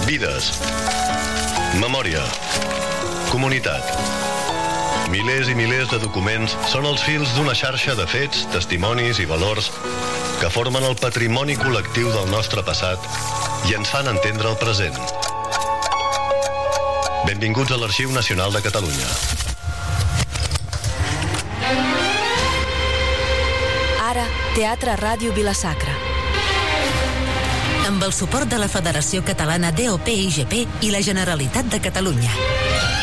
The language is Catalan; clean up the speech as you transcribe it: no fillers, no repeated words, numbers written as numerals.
Vides. Memòria. Comunitat. Milers i milers de documents són els fils d'una xarxa de fets, testimonis i valors que formen el patrimoni col·lectiu del nostre passat i ens fan entendre el present. Benvinguts a l'Arxiu Nacional de Catalunya. Ara, Teatre Ràdio Vila-sacra. Amb el suport de la Federació Catalana DOP-IGP i la Generalitat de Catalunya.